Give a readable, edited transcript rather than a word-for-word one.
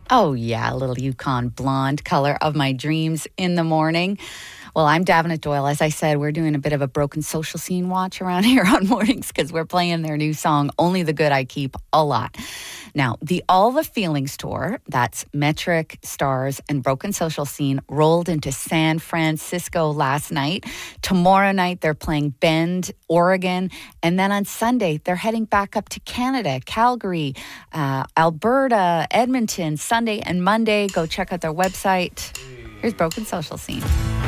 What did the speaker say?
Oh, yeah, a little Yukon blonde color of my dreams in the morning. Well, I'm Davenant Doyle. As I said, we're doing a bit of a broken social scene watch around here on mornings because we're playing their new song, Only the Good I Keep, a lot. Now, the All the Feelings tour, that's Metric, Stars, and Broken Social Scene, rolled into San Francisco last night. Tomorrow night, they're playing Bend, Oregon. And then on Sunday, they're heading back up to Canada, Calgary, Alberta, Edmonton, Sunday and Monday. Go check out their website. Here's Broken Social Scene.